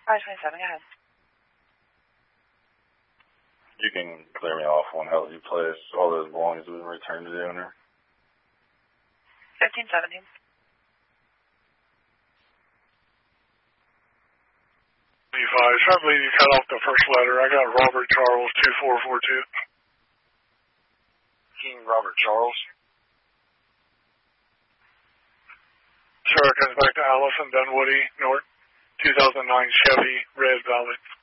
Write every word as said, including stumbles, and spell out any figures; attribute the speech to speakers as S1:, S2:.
S1: five twenty-seven, go ahead.
S2: You can clear me off one healthy place. All those belongings have been returned to the owner.
S1: fifteen seventeen.
S3: five. I believe you cut off the first letter. I got Robert Charles, two four four two.
S2: King Robert Charles.
S3: Sure, it comes back to Allison Dunwoody, North, two thousand nine Chevy, Red Valley.